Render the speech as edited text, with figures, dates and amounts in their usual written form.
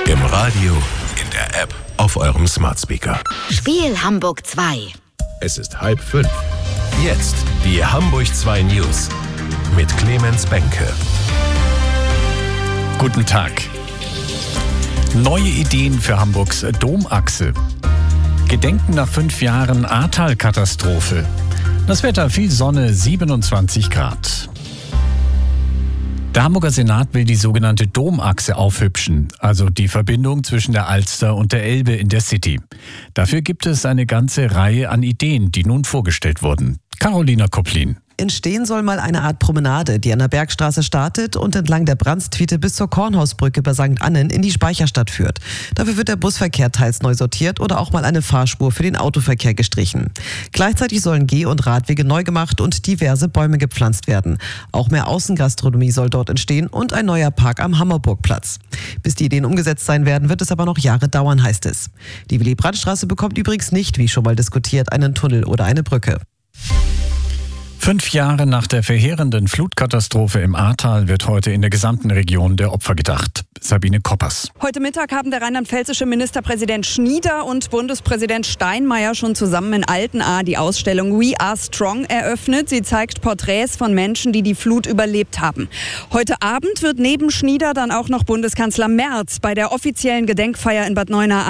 Im Radio, in der App, auf eurem Smart Speaker. Spiel Hamburg 2. Es ist 4:30. Jetzt die Hamburg 2 News mit Clemens Benke. Guten Tag. Neue Ideen für Hamburgs Domachse. Gedenken nach 5 Jahren Ahrtal-Katastrophe. Das Wetter, viel Sonne, 27 Grad. Der Hamburger Senat will die sogenannte Domachse aufhübschen, also die Verbindung zwischen der Alster und der Elbe in der City. Dafür gibt es eine ganze Reihe an Ideen, die nun vorgestellt wurden. Carolina Kopplin. Entstehen soll mal eine Art Promenade, die an der Bergstraße startet und entlang der Brandstwiete bis zur Kornhausbrücke bei St. Annen in die Speicherstadt führt. Dafür wird der Busverkehr teils neu sortiert oder auch mal eine Fahrspur für den Autoverkehr gestrichen. Gleichzeitig sollen Geh- und Radwege neu gemacht und diverse Bäume gepflanzt werden. Auch mehr Außengastronomie soll dort entstehen und ein neuer Park am Hammerburgplatz. Bis die Ideen umgesetzt sein werden, wird es aber noch Jahre dauern, heißt es. Die Willy-Brandt-Straße bekommt übrigens nicht, wie schon mal diskutiert, einen Tunnel oder eine Brücke. 5 Jahre nach der verheerenden Flutkatastrophe im Ahrtal wird heute in der gesamten Region der Opfer gedacht. Sabine Koppers. Heute Mittag haben der rheinland-pfälzische Ministerpräsident Schnieder und Bundespräsident Steinmeier schon zusammen in Altenahr die Ausstellung We Are Strong eröffnet. Sie zeigt Porträts von Menschen, die die Flut überlebt haben. Heute Abend wird neben Schnieder dann auch noch Bundeskanzler Merz bei der offiziellen Gedenkfeier in Bad Neuenahr